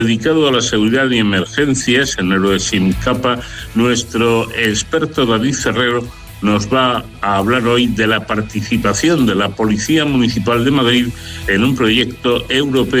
Dedicado a la seguridad y emergencias en el Simcapa, nuestro experto David Ferrero nos va a hablar hoy de la participación de la Policía Municipal de Madrid en un proyecto europeo